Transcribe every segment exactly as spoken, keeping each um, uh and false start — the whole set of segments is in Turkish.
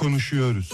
Konuşuyoruz.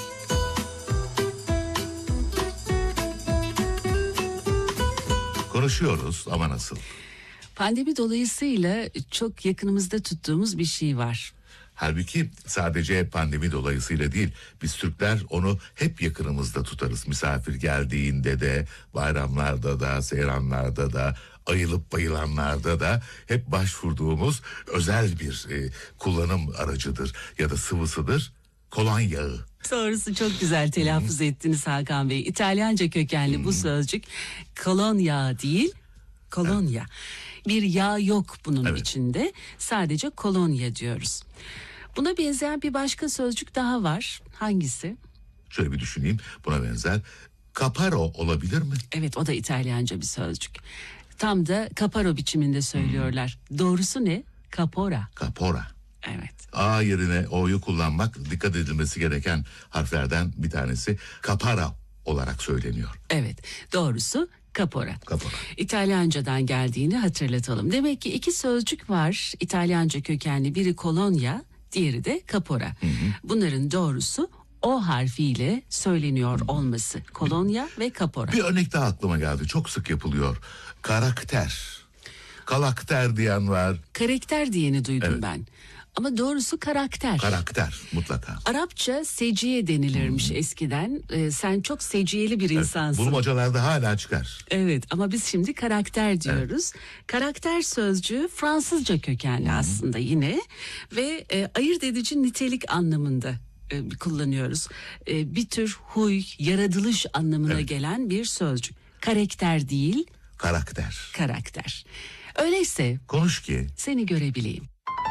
Konuşuyoruz ama nasıl? Pandemi dolayısıyla çok yakınımızda tuttuğumuz bir şey var. Halbuki sadece pandemi dolayısıyla değil, biz Türkler onu hep yakınımızda tutarız. Misafir geldiğinde de, bayramlarda da, seyranlarda da, ayılıp bayılanlarda da hep başvurduğumuz özel bir e, kullanım aracıdır ya da sıvısıdır. Kolonya yağı. Doğrusu çok güzel telaffuz ettiniz Hakan Bey. İtalyanca kökenli hmm. bu sözcük kolonya değil, kolonya. Evet. Bir yağ yok bunun evet. içinde. Sadece kolonya diyoruz. Buna benzeyen bir başka sözcük daha var. Hangisi? Şöyle bir düşüneyim. Buna benzer. Caparo olabilir mi? Evet, o da İtalyanca bir sözcük. Tam da caparo biçiminde söylüyorlar. Hmm. Doğrusu ne? Capora. Capora. Evet. A yerine O'yu kullanmak dikkat edilmesi gereken harflerden bir tanesi. Capara olarak söyleniyor. Evet, doğrusu Capora. Capora. İtalyancadan geldiğini hatırlatalım. Demek ki iki sözcük var. İtalyanca kökenli, biri kolonya, diğeri de Capora. Hı hı. Bunların doğrusu O harfiyle söyleniyor olması. Kolonya ve Capora. Bir örnek daha aklıma geldi. Çok sık yapılıyor. Karakter. Kalakter diyen var. Karakter diyeni duydum evet. ben. Ama doğrusu karakter. Karakter mutlaka. Arapça seciye denilirmiş hmm. eskiden. Ee, sen çok seciyeli bir evet, insansın. Bulmacalarda hala çıkar. Evet, ama biz şimdi karakter diyoruz. Evet. Karakter sözcüğü Fransızca kökenli hmm. aslında yine. Ve e, ayırt edici nitelik anlamında e, kullanıyoruz. E, bir tür huy, yaratılış anlamına evet. gelen bir sözcük. Karakter değil. Karakter. Karakter. Öyleyse. Konuş ki. Seni görebileyim.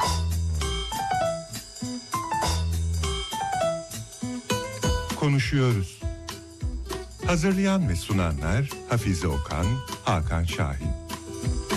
Konuşuyoruz. Hazırlayan ve sunanlar Hafize Okan, Hakan Şahin.